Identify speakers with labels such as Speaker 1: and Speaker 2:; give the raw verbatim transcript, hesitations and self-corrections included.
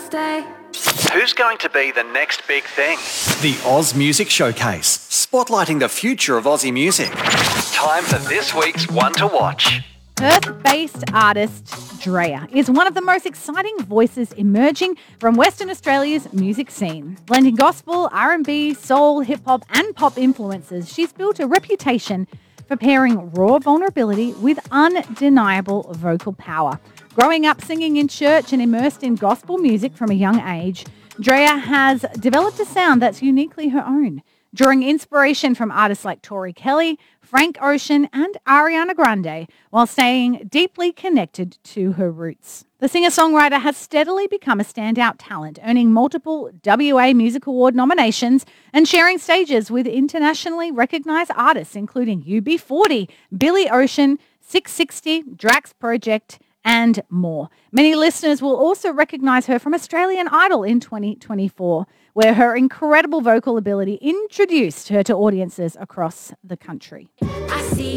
Speaker 1: stay.
Speaker 2: Who's going to be the next big thing?
Speaker 3: The Oz Music Showcase, spotlighting the future of Aussie music.
Speaker 2: Time for this week's One to Watch.
Speaker 4: Perth-based artist Drea is one of the most exciting voices emerging from Western Australia's music scene. Blending gospel, R and B, soul, hip-hop and pop influences, she's built a reputation for pairing raw vulnerability with undeniable vocal power. Growing up singing in church and immersed in gospel music from a young age, Drea has developed a sound that's uniquely her own, drawing inspiration from artists like Tori Kelly, Frank Ocean and Ariana Grande, while staying deeply connected to her roots. The singer-songwriter has steadily become a standout talent, earning multiple W A Music Award nominations and sharing stages with internationally recognised artists including U B forty, Billy Ocean, six sixty, Drax Project, and more. Many listeners will also recognise her from Australian Idol in twenty twenty-four, where her incredible vocal ability introduced her to audiences across the country.
Speaker 1: I see